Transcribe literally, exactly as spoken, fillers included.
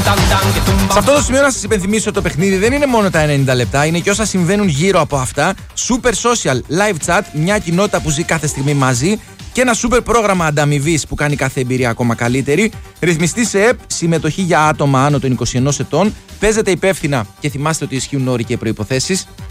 Σε αυτό το σημείο να σας υπενθυμίσω ότι το παιχνίδι δεν είναι μόνο τα ενενήντα λεπτά, είναι και όσα συμβαίνουν γύρω από αυτά. Super social live chat, μια κοινότητα που ζει κάθε στιγμή μαζί και ένα super πρόγραμμα ανταμοιβής που κάνει κάθε εμπειρία ακόμα καλύτερη. Ρυθμιστή σε ΕΠ, συμμετοχή για άτομα άνω των είκοσι ενός ετών. Παίζετε υπεύθυνα και θυμάστε ότι ισχύουν όροι και προϋποθέσεις.